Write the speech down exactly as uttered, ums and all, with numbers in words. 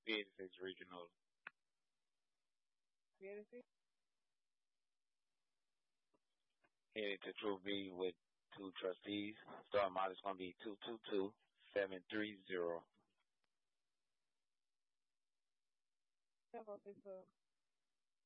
P eighty-six Regional. Fantasy? Headed to True B with two trustees. Star amount is going to be two two two seven three zero. Have on Facebook.